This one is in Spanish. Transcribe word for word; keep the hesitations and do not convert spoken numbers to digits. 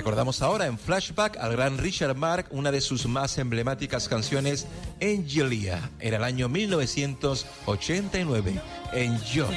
Recordamos ahora en flashback al gran Richard Marx, una de sus más emblemáticas canciones, Angelia, era el año mil novecientos ochenta y nueve. Enjoy.